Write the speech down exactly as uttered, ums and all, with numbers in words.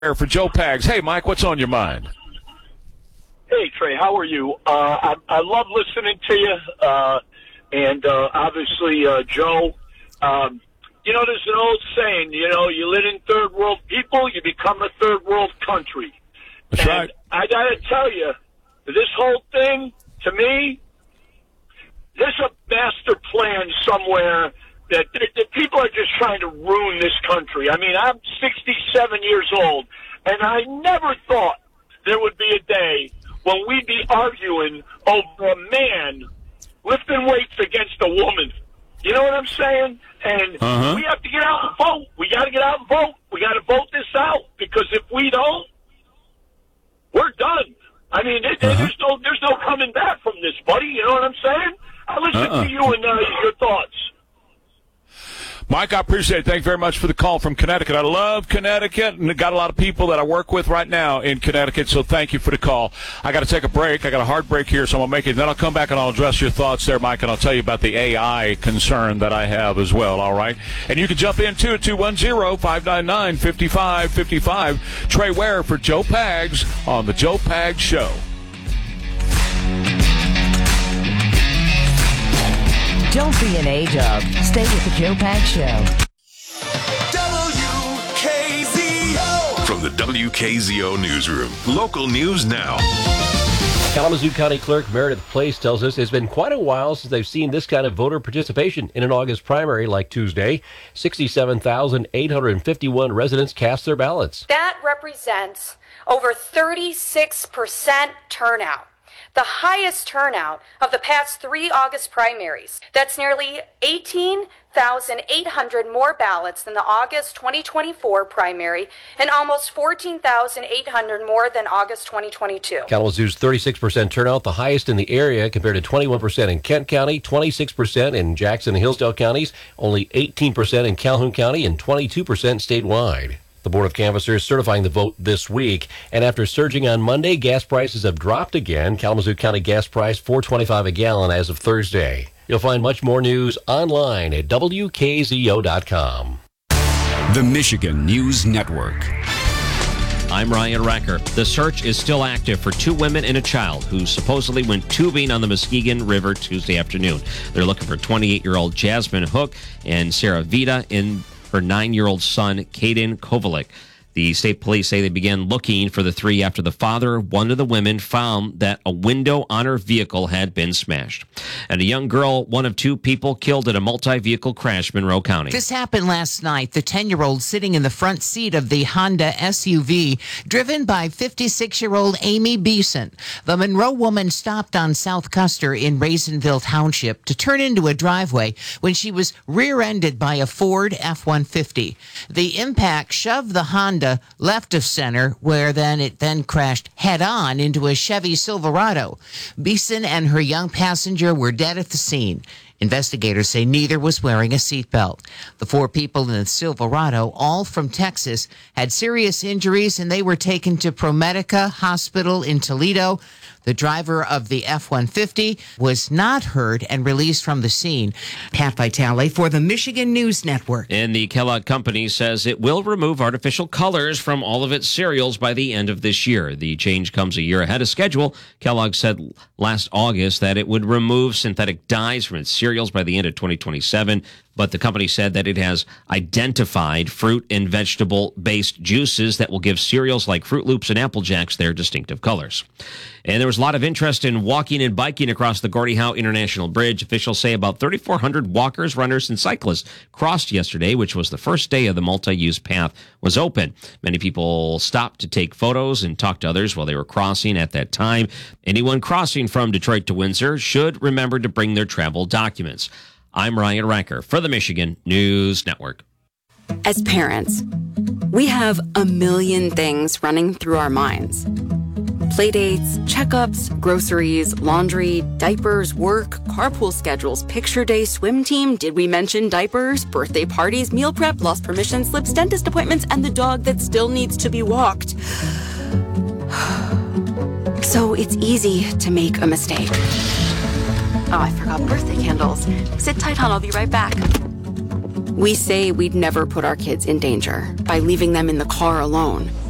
For Joe Pags. Hey, Mike, what's on your mind? Hey, Trey, how are you? Uh, I, I love listening to you, uh, and uh, obviously, uh, Joe. Um, you know, there's an old saying, you know, you live in third world people, you become a third world country. That's and right. I got to tell you, this whole thing, to me, there's a master plan somewhere that, that, that people are just trying to ruin this country. I mean, I'm sixty-seven years old, and I never thought there would be a day when we'd be arguing over a man lifting weights against a woman. You know what I'm saying? And uh-huh. we have to get out and vote. We got to get out and vote. We got to vote this out, because if we don't, we're done. I mean, it, uh-huh. there's no there's no coming back from this, buddy. You know what I'm saying? I listen uh-uh. to you and uh, your thoughts. Mike, I appreciate it. Thank you very much for the call from Connecticut. I love Connecticut, and got a lot of people that I work with right now in Connecticut, so thank you for the call. I got to take a break. I got a hard break here, so I'm going to make it. Then I'll come back and I'll address your thoughts there, Mike, and I'll tell you about the A I concern that I have as well, all right? And you can jump in, too, at two one zero, five nine nine, five five five five. Trey Ware for Joe Pags on The Joe Pags Show. Don't be an A-dub. Stay with the Joe Pags Show. W K Z O. From the W K Z O Newsroom. Local news now. Kalamazoo County Clerk Meredith Place tells us it's been quite a while since they've seen this kind of voter participation in an August primary like Tuesday. sixty-seven thousand eight hundred fifty-one residents cast their ballots. That represents over thirty-six percent turnout. The highest turnout of the past three August primaries. That's nearly eighteen thousand eight hundred more ballots than the August twenty twenty-four primary and almost fourteen thousand eight hundred more than August twenty twenty-two. Kalamazoo's thirty-six percent turnout, the highest in the area, compared to twenty-one percent in Kent County, twenty-six percent in Jackson and Hillsdale counties, only eighteen percent in Calhoun County, and twenty-two percent statewide. The Board of Canvassers certifying the vote this week. And after surging on Monday, gas prices have dropped again. Kalamazoo County gas price four twenty-five a gallon as of Thursday. You'll find much more news online at W K Z O dot com. The Michigan News Network. I'm Ryan Recker. The search is still active for two women and a child who supposedly went tubing on the Muskegon River Tuesday afternoon. They're looking for twenty-eight-year-old Jasmine Hook and Sarah Vita in her nine-year-old son, Caden Kovalik. The state police say they began looking for the three after the father of one of the women found that a window on her vehicle had been smashed. And a young girl, one of two people killed in a multi-vehicle crash in Monroe County. This happened last night. The ten-year-old sitting in the front seat of the Honda S U V, driven by fifty-six-year-old Amy Beeson. The Monroe woman stopped on South Custer in Raisinville Township to turn into a driveway when she was rear-ended by a Ford F one fifty. The impact shoved the Honda left of center, where then it then crashed head-on into a Chevy Silverado. Beeson and her young passenger were dead at the scene. Investigators say neither was wearing a seatbelt. The four people in the Silverado, all from Texas, had serious injuries, and they were taken to ProMedica Hospital in Toledo. The driver of the F one fifty was not hurt and released from the scene. Pat Vitale for the Michigan News Network. And the Kellogg Company says it will remove artificial colors from all of its cereals by the end of this year. The change comes a year ahead of schedule. Kellogg said last August that it would remove synthetic dyes from its cereals by the end of twenty twenty-seven. But the company said that it has identified fruit and vegetable-based juices that will give cereals like Fruit Loops and Apple Jacks their distinctive colors. And there was a lot of interest in walking and biking across the Gordie Howe International Bridge. Officials say about thirty-four hundred walkers, runners, and cyclists crossed yesterday, which was the first day of the multi-use path was open. Many people stopped to take photos and talk to others while they were crossing at that time. Anyone crossing from Detroit to Windsor should remember to bring their travel documents. I'm Ryan Ranker for the Michigan News Network. As parents, we have a million things running through our minds. Playdates, checkups, groceries, laundry, diapers, work, carpool schedules, picture day, swim team, did we mention diapers, birthday parties, meal prep, lost permission slips, dentist appointments, and the dog that still needs to be walked. So it's easy to make a mistake. Oh, I forgot birthday candles. Sit tight, hon, I'll be right back. We say we'd never put our kids in danger by leaving them in the car alone.